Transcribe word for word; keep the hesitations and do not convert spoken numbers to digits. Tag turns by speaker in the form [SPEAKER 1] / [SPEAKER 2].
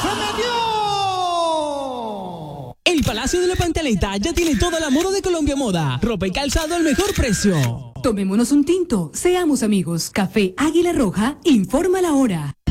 [SPEAKER 1] El Palacio de la Pantaleta ya tiene toda la moda de Colombia Moda. Ropa y calzado al mejor precio.
[SPEAKER 2] Tomémonos un tinto, seamos amigos. Café Águila Roja, informa la hora.